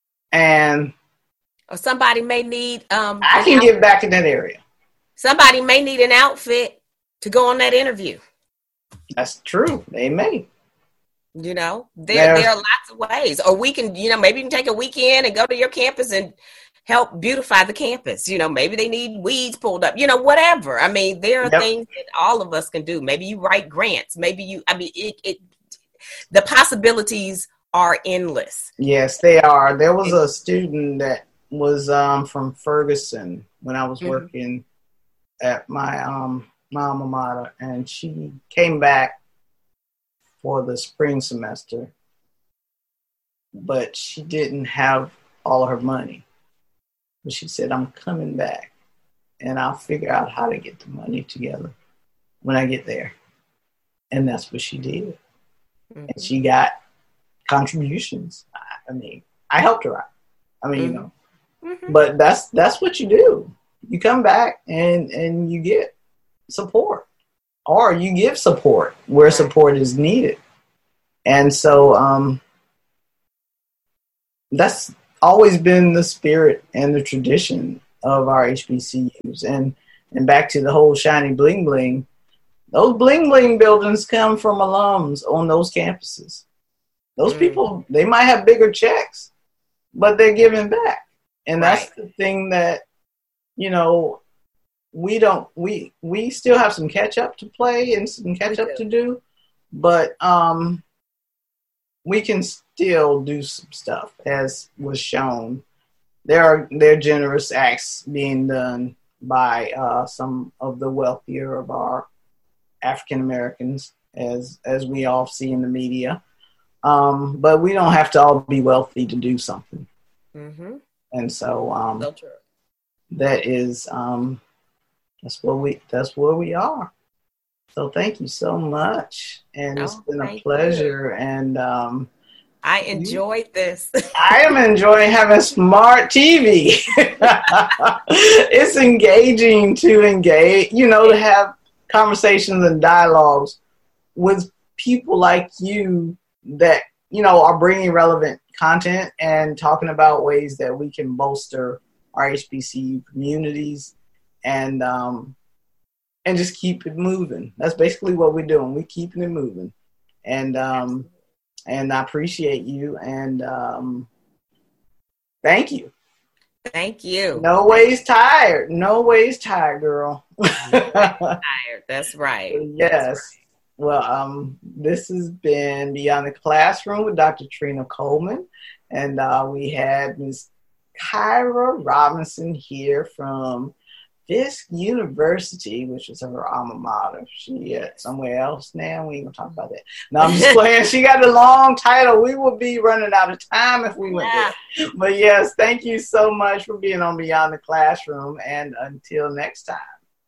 And or somebody may need... Um, I can get back in that area. Somebody may need an outfit to go on that interview. That's true. They may. You know, there, there are lots of ways. Or we can, you know, maybe you can take a weekend and go to your campus and help beautify the campus. You know, maybe they need weeds pulled up, you know, whatever. I mean, there are yep. things that all of us can do. Maybe you write grants. Maybe you, I mean, it, it the possibilities are endless. Yes, they are. There was a student that was um, from Ferguson when I was mm-hmm. working at my, um, my alma mater, and she came back for the spring semester, but she didn't have all of her money. But she said, I'm coming back, and I'll figure out how to get the money together when I get there. And that's what she did. Mm-hmm. And she got contributions. I, I mean, I helped her out. I mean, mm-hmm. you know, mm-hmm. but that's that's what you do. You come back and and you get support, or you give support where right. support is needed. And so um, that's always been the spirit and the tradition of our H B C Us. And and back to the whole shiny bling bling, those bling bling buildings come from alums on those campuses. Those mm. people, they might have bigger checks, but they're giving back. And right. that's the thing that, you know, we don't, we, we still have some catch up to play and some catch up to do, but um, we can still do some stuff as was shown. There are, there are generous acts being done by uh, some of the wealthier of our African Americans, as, as we all see in the media. Um, but we don't have to all be wealthy to do something. Mm-hmm. And so, um, so true. that is, um, that's where we, that's where we are. So thank you so much. And oh, it's been a pleasure. You. And, um, I enjoyed you, this. I am enjoying having smart T V. It's engaging to engage, you know, to have conversations and dialogues with people like you that, you know, are bringing relevant content and talking about ways that we can bolster our H B C U communities and um, and just keep it moving. That's basically what we're doing. We're keeping it moving. And um, and I appreciate you and um, thank you. Thank you. No ways tired. No ways tired, girl. Tired. That's right. Yes. That's right. Well, um, this has been Beyond the Classroom with Doctor Trina Coleman, and uh, we had Miz Kyra Robinson here from Fisk University, which is her alma mater. She at somewhere else now. We ain't gonna talk about that. No, I'm just playing. She got a long title. We will be running out of time if we went yeah. there. But yes, thank you so much for being on Beyond the Classroom, and until next time.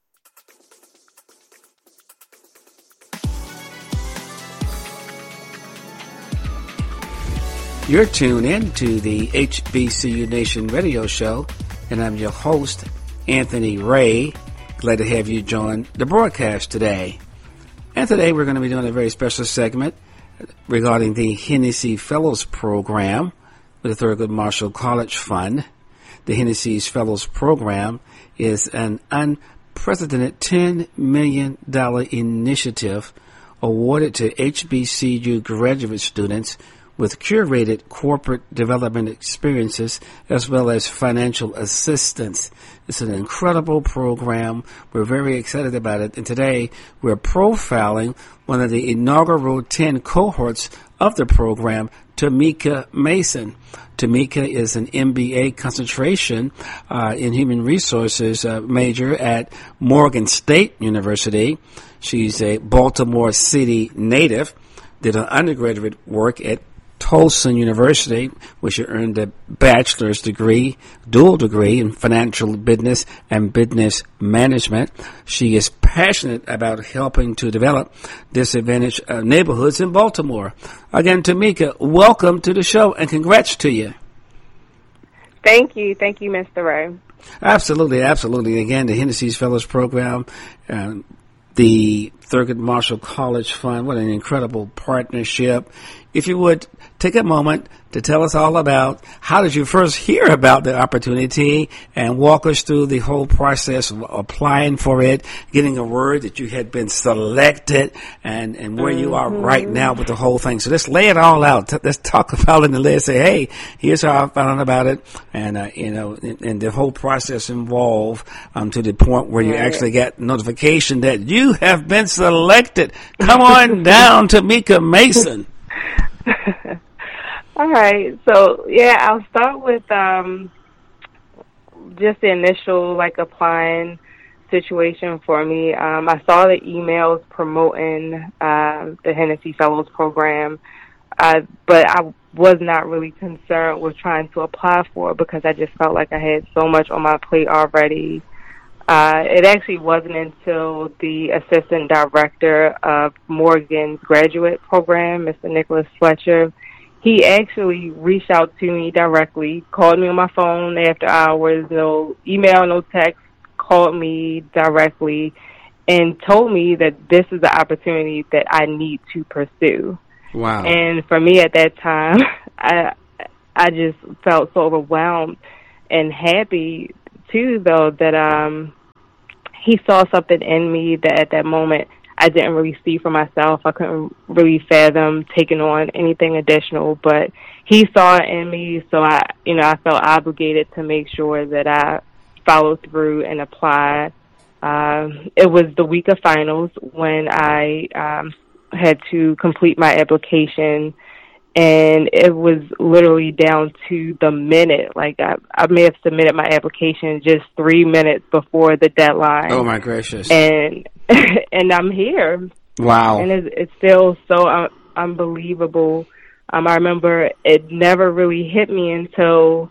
You're tuned in to the H B C U Nation radio show, and I'm your host, Anthony Ray. Glad to have you join the broadcast today. And today we're going to be doing a very special segment regarding the Hennessy Fellows Program with the Thurgood Marshall College Fund. The Hennessy's Fellows Program is an unprecedented ten million dollars initiative awarded to H B C U graduate students with curated corporate development experiences as well as financial assistance. It's an incredible program. We're very excited about it. And today we're profiling one of the inaugural ten cohorts of the program, Tamika Mason. Tamika is an M B A concentration uh, in human resources uh, major at Morgan State University. She's a Baltimore City native, did her undergraduate work at Towson University, where she earned a bachelor's degree, dual degree in financial business and business management. She is passionate about helping to develop disadvantaged uh, neighborhoods in Baltimore. Again, Tamika, welcome to the show and congrats to you. Thank you. Thank you, Mister Ray. Absolutely, absolutely. Again, the Hennessy's Fellows Program, uh, the Thurgood Marshall College Fund, what an incredible partnership. If you would take a moment to tell us all about how did you first hear about the opportunity and walk us through the whole process of applying for it, getting a word that you had been selected, and, and where mm-hmm. you are right now with the whole thing. So let's lay it all out. Let's talk about it and let's say, hey, here's how I found out about it, and uh, you know, and, and the whole process involved um, to the point where you actually got notification that you have been selected. Come on down to Tamika Mason. All right. So, yeah, I'll start with um, just the initial, like, applying situation for me. Um, I saw the emails promoting uh, the Hennessy Fellows Program, uh, but I was not really concerned with trying to apply for it because I just felt like I had so much on my plate already. Uh, it actually wasn't until the assistant director of Morgan's graduate program, Mister Nicholas Fletcher, he actually reached out to me directly, called me on my phone after hours, no email, no text, called me directly, and told me that this is the opportunity that I need to pursue. Wow. And for me at that time, I I just felt so overwhelmed and happy, too, though, that um, he saw something in me that at that moment I didn't really see for myself. I couldn't really fathom taking on anything additional, but he saw it in me, so I, you know, I felt obligated to make sure that I followed through and applied. Um, it was the week of finals when I um, had to complete my application, and it was literally down to the minute. Like, I, I may have submitted my application just three minutes before the deadline. Oh, my gracious. And and I'm here. Wow. And it's, it's still so uh, unbelievable. Um, I remember it never really hit me until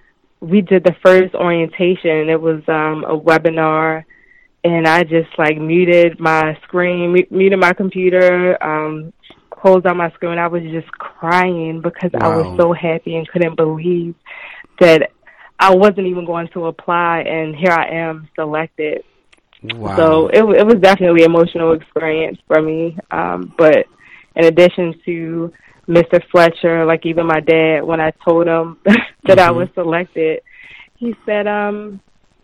we did the first orientation. It was um, a webinar, and I just, like, muted my screen, muted my computer, um, closed out my screen. I was just crying because wow. I was so happy and couldn't believe that I wasn't even going to apply, and here I am selected. Wow. So it, it was definitely an emotional experience for me. Um, but in addition to Mister Fletcher, like even my dad, when I told him that mm-hmm. I was selected, he said, um,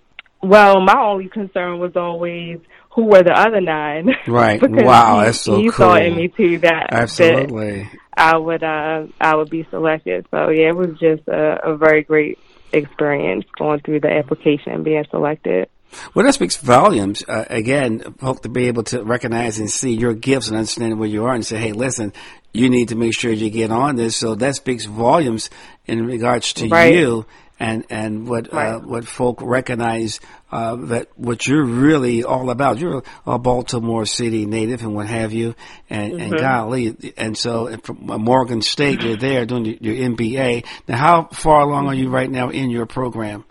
well, my only concern was always who were the other nine. Right. Wow, he, that's so he cool. He saw in me too that, Absolutely. that I would uh, I would be selected. So yeah, it was just a, a very great experience going through the application and being selected. Well, that speaks volumes. Uh, again, hope to be able to recognize and see your gifts and understand where you are and say, hey, listen, you need to make sure you get on this. So that speaks volumes in regards to right. you and, and what, right. uh, what folk recognize, uh, that what you're really all about. You're a Baltimore City native and what have you. And, mm-hmm. and golly. And so from Morgan State, you're there doing your, your M B A. Now, how far along are you right now in your program?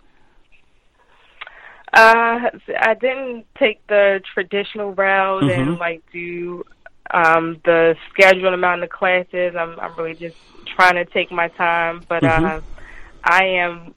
Uh, I didn't take the traditional route mm-hmm. and like do um, the scheduled amount of classes. I'm, I'm really just trying to take my time, but mm-hmm. uh, I am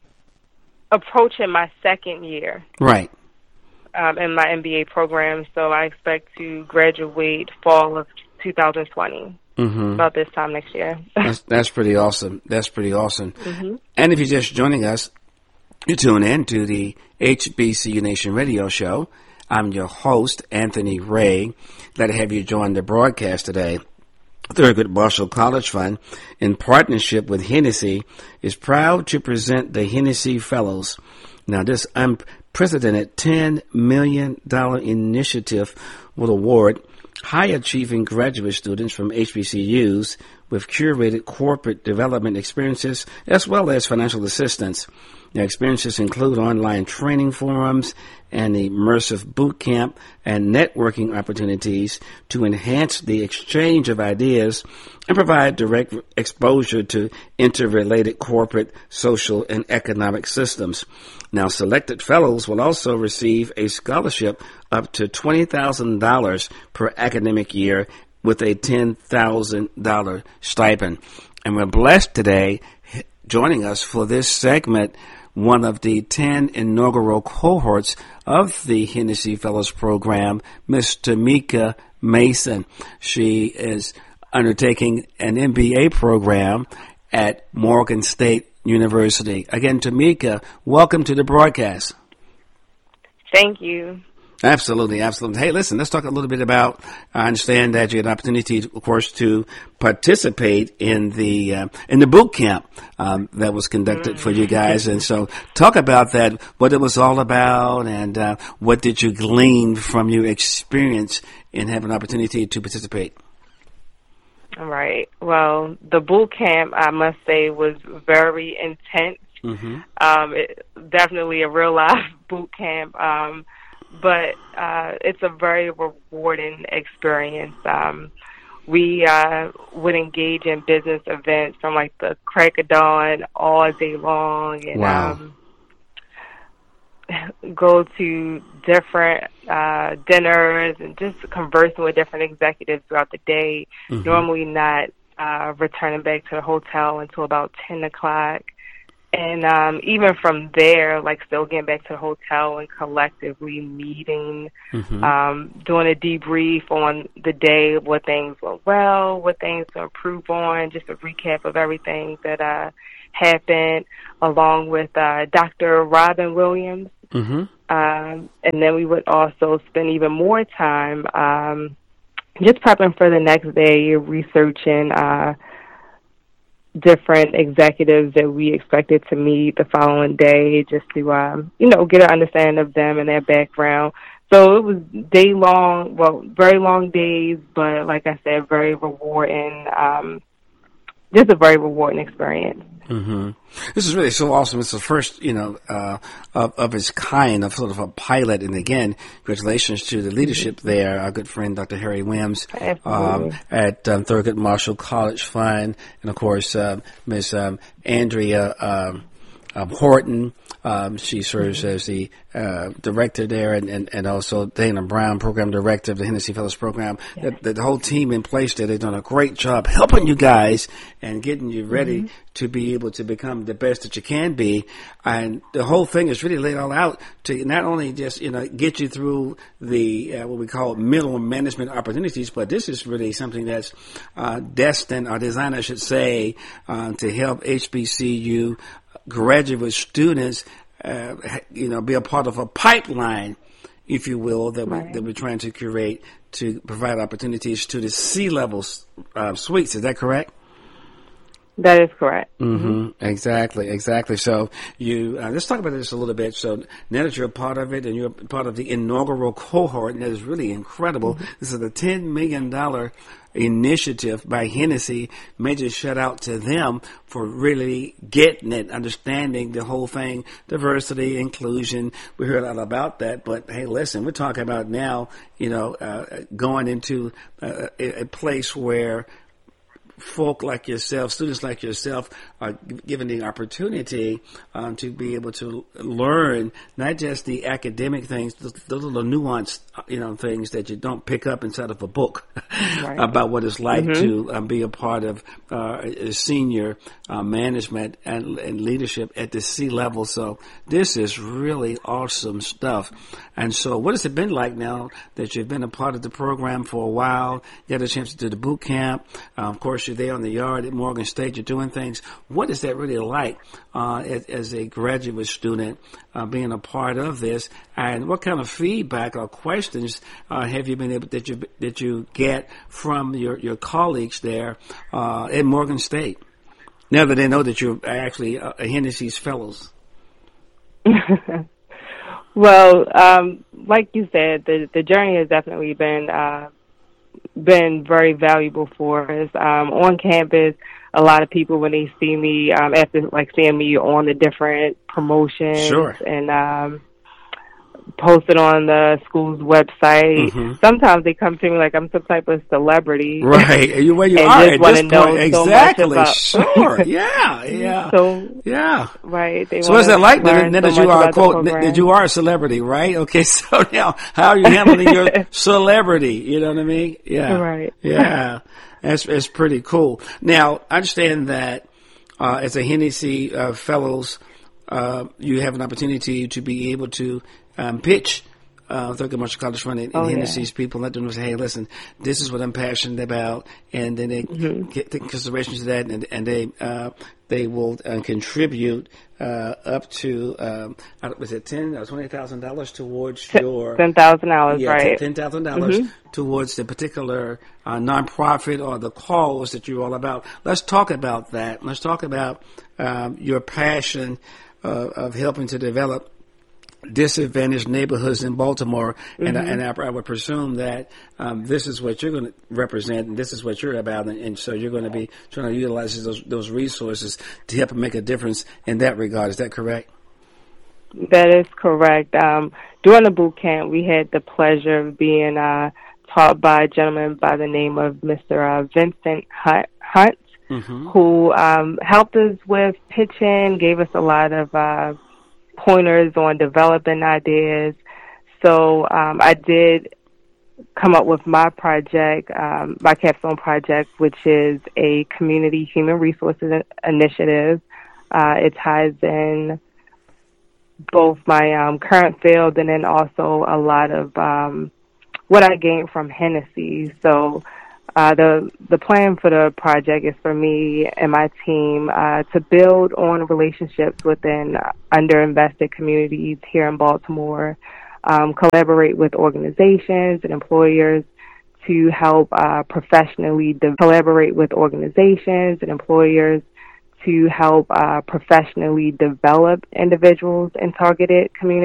approaching my second year, right, um, in my M B A program. So I expect to graduate fall of two thousand twenty. Mm-hmm. About this time next year. that's, that's pretty awesome. That's pretty awesome. Mm-hmm. And if you're just joining us, you tune in to the H B C U Nation radio show. I'm your host, Anthony Ray. Glad to have you join the broadcast today. Thurgood Marshall College Fund, in partnership with Hennessy, is proud to present the Hennessy Fellows. Now, this unprecedented ten million dollars initiative will award high-achieving graduate students from H B C Us with curated corporate development experiences as well as financial assistance. Now, experiences include online training forums and immersive boot camp and networking opportunities to enhance the exchange of ideas and provide direct exposure to interrelated corporate, social, and economic systems. Now, selected fellows will also receive a scholarship up to twenty thousand dollars per academic year with a ten thousand dollars stipend. And we're blessed today, joining us for this segment, one of the ten inaugural cohorts of the Hennessy Fellows Program, Miss Tamika Mason. She is undertaking an M B A program at Morgan State University. Again, Tamika, welcome to the broadcast. Thank you. Absolutely, absolutely. Hey, listen, let's talk a little bit about, I understand that you had an opportunity, of course, to participate in the uh, in the boot camp um, that was conducted for you guys. And so talk about that, what it was all about, and uh, what did you glean from your experience in having an opportunity to participate? All right. Well, the boot camp, I must say, was very intense. Mm-hmm. Um, it, definitely a real life boot camp. Um But uh, it's a very rewarding experience. Um, we uh, would engage in business events from like the crack of dawn all day long, and wow. um, go to different uh, dinners and just conversing with different executives throughout the day. Mm-hmm. Normally not uh, returning back to the hotel until about ten o'clock. And um, even from there, like still getting back to the hotel and collectively meeting, mm-hmm. um, doing a debrief on the day, what things went well, what things to improve on, just a recap of everything that uh, happened, along with uh, Doctor Robin Williams. Mm-hmm. Um, and then we would also spend even more time um, just prepping for the next day, researching uh different executives that we expected to meet the following day, just to, um, you know, get an understanding of them and their background. So it was day long, well, very long days, but like I said, very rewarding, um, just a very rewarding experience. Mm-hmm. This is really so awesome. It's the first, you know, uh, of, of its kind, of sort of a pilot. And again, congratulations to the leadership mm-hmm. there, our good friend, Doctor Harry Wims, um, at um, Thurgood Marshall College Fund. And of course, uh, Miz Um, Andrea, um, um, Horton. Um, she serves mm-hmm. as the uh, director there, and, and, and also Dana Brown, program director of the Hennessy Fellows Program. Yeah. The, the whole team in place there, they've done a great job helping you guys and getting you ready mm-hmm. to be able to become the best that you can be. And the whole thing is really laid all out to not only just, you know, get you through the, uh, what we call middle management opportunities, but this is really something that's uh, destined, or designed, I should say, uh, to help H B C U graduate students, uh, you know, be a part of a pipeline, if you will, that, right. we, that we're trying to curate to provide opportunities to the C-level uh, suites. Is that correct? That is correct. Mm-hmm. Mm-hmm. Exactly, exactly. So you, uh, let's talk about this a little bit. So now that you're a part of it and you're part of the inaugural cohort, and that is really incredible. Mm-hmm. This is a ten million dollars initiative by Hennessy. Major shout out to them for really getting it, understanding the whole thing, diversity, inclusion. We heard a lot about that, but hey, listen, we're talking about now, you know, uh, going into uh, a, a place where folk like yourself, students like yourself, are given the opportunity um, to be able to learn not just the academic things, the, the little nuanced, you know, things that you don't pick up inside of a book right. about what it's like mm-hmm. to um, be a part of uh, a senior uh, management and, and leadership at the C level. So this is really awesome stuff. And so, what has it been like now that you've been a part of the program for a while? You had a chance to do the boot camp. Uh, of course, you're there on the yard at Morgan State. You're doing things. What is that really like uh, as, as a graduate student uh, being a part of this? And what kind of feedback or questions uh, have you been able that you that you get from your, your colleagues there uh, at Morgan State? Now that they know that you're actually a Hennessy's fellows. Well, um, like you said, the the journey has definitely been uh, been very valuable for us. Um, on campus, a lot of people, when they see me, um, after like seeing me on the different promotions sure. and um, posted on the school's website, mm-hmm. sometimes they come to me like I'm some type of celebrity. Right, you, well, you and are just want to know point. Exactly. so much about. Sure, yeah, yeah. So yeah, right. They so what's that like then, that, so that you are quote that, that you are a celebrity, right? Okay, so now how are you handling your celebrity? You know what I mean? Yeah, right. Yeah, that's that's pretty cool. Now I understand that uh, as a Hennessy uh, Fellows, uh, you have an opportunity to be able to Um, pitch uh, Thurgood Marshall College Fund and, and oh, Hennessy's yeah. people, let them know, say, hey, listen, this is what I'm passionate about, and then they mm-hmm. get the consideration to that, and, and they uh, they will uh, contribute uh, up to um, was it ten or twenty thousand dollars towards your ten thousand dollars, yeah, right? Ten thousand mm-hmm. dollars towards the particular uh, nonprofit or the cause that you're all about. Let's talk about that. Let's talk about um, your passion uh, of helping to develop disadvantaged neighborhoods in Baltimore, mm-hmm. and, and I, I would presume that um, this is what you're going to represent, and this is what you're about, and, and so you're going to be trying to utilize those those resources to help make a difference in that regard. Is that correct? That is correct. Um, during the boot camp, we had the pleasure of being uh, taught by a gentleman by the name of Mister Uh, Vincent Hunt, Hunt mm-hmm. who um, helped us with pitching, gave us a lot of uh, pointers on developing ideas. So um, I did come up with my project, um, my capstone project, which is a community human resources initiative. Uh, it ties in both my um, current field and then also a lot of um, what I gained from Hennessy. So uh, the the plan for the project is for me and my team uh, to build on relationships within underinvested communities here in Baltimore, um, collaborate with organizations and employers to help uh, professionally de- collaborate with organizations and employers to help uh, professionally develop individuals in targeted communities.